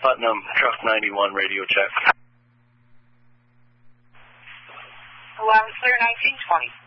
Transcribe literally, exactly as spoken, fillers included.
Putnam, truck ninety-one, radio check. Alarm clear nineteen twenty.